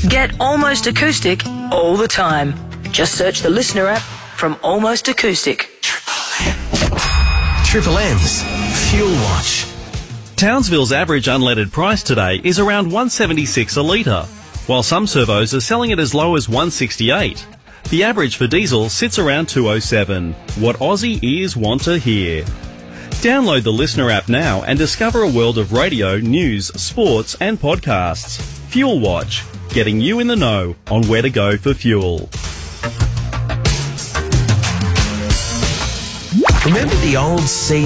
Get Almost Acoustic all the time. Just search the Listener app from Almost Acoustic. Triple M's Fuel Watch. Townsville's average unleaded price today is around $1.76 a litre, while some servos are selling it as low as $1.68. The average for diesel sits around $2.07. What Aussie ears want to hear. Download the Listener app now and discover a world of radio, news, sports and podcasts. Fuel Watch, getting you in the know on where to go for fuel. Remember the old